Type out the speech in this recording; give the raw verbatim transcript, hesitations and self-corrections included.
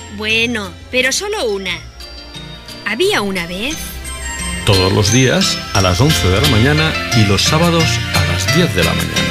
Bueno, pero solo una. Había una vez... Todos los días a las once de la mañana y los sábados a las diez de la mañana.